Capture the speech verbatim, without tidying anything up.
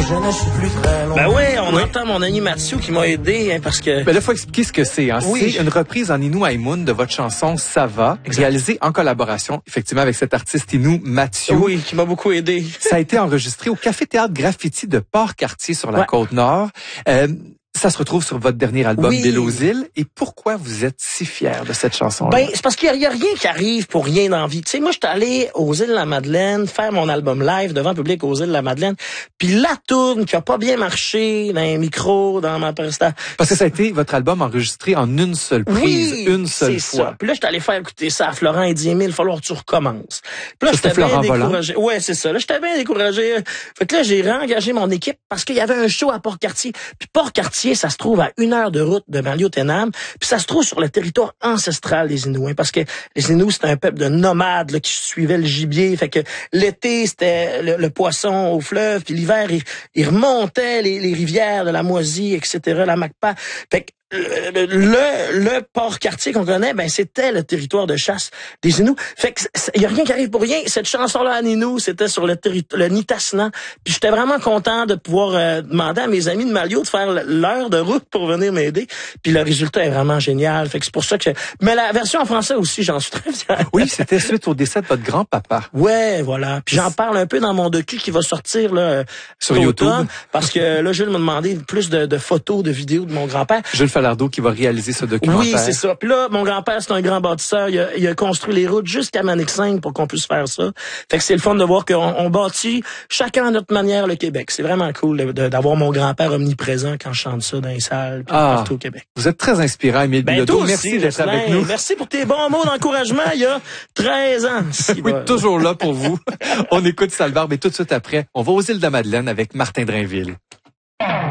je ne suis plus très loin. Ben oui, on oui. entend mon ami Mathieu qui m'a aidé, hein, parce que... Ben là, faut expliquer ce que c'est. Hein. Oui. C'est une reprise en Inou Haïmoun de votre chanson Ça va, Exact. réalisée en collaboration, effectivement, avec cet artiste Inou Mathieu. Oui, qui m'a beaucoup aidé. Ça a été enregistré au Café Théâtre Graffiti de Port-Cartier sur la Ouais. Côte-Nord. Euh, ça se retrouve sur votre dernier album, Oui. L'Île aux îles. Et pourquoi vous êtes si fiers de cette chanson-là? Ben, c'est parce qu'il n'y a, a rien qui arrive pour rien dans la vie. Tu sais, moi, je suis allé aux îles de la Madeleine faire mon album live devant le public aux îles de la Madeleine. Puis la tourne qui a pas bien marché dans les micros, dans ma prestation. Parce que ça a été votre album enregistré en une seule prise, Oui, une seule c'est fois. ça. Puis là, j'étais allé faire écouter ça à Florent et dit, Émile, il va falloir que tu recommences. Puis là, Ça, c'était j'étais bien Florent Volant? découragé. Ouais, c'est ça. Là, j'étais bien découragé. Fait que là, j'ai réengagé mon équipe parce qu'il y avait un show à Port-Cartier. Puis Port-Cartier, ça se trouve à une heure de route de Manlio-Tenam. Puis ça se trouve sur le territoire ancestral des Inuits. Hein, parce que les Inuits, c'est un peuple de nomades là, qui suivaient le gibier. Fait que l'été, c'était le, le poisson au fleuve. Puis l'hiver, ils il remontaient les, les rivières de la Moisie, et cetera, la Macpa. Fait que le, le, le Port-Cartier qu'on connaît, ben c'était le territoire de chasse des Inuits. Fait que il y a rien qui arrive pour rien. Cette chanson-là à Inuit, c'était sur le territoire, le Nitassinan. Puis j'étais vraiment content de pouvoir euh, demander à mes amis de Malio de faire l'heure de route pour venir m'aider. Puis le résultat est vraiment génial. Fait que c'est pour ça que. Mais la version en français aussi, j'en suis très fier. Oui, c'était suite au décès de votre grand-papa. Ouais, voilà. Puis j'en parle un peu dans mon docu qui va sortir là Sur d'automne, YouTube. parce que là, Jules m'a demandé plus de, de photos, de vidéos de mon grand-père. Jules Falardeau qui va réaliser ce documentaire. Oui, c'est ça. Puis là, mon grand-père, c'est un grand bâtisseur. Il a, il a construit les routes jusqu'à Manic-Cinq pour qu'on puisse faire ça. Fait que c'est le fun de voir qu'on on bâtit chacun à notre manière le Québec. C'est vraiment cool de, de, d'avoir mon grand-père omniprésent quand je chante ça dans les salles puis Ah, partout au Québec. vous êtes très inspirant, Émile Ben, Bilodeau. toi Merci aussi, d'être avec Jocelyn. nous. Merci pour tes bons mots d'encouragement il y a treize ans. Oui, toujours là pour vous. On écoute Salbarbe et tout de suite après, on va aux îles de la Madeleine avec Martin Drainville.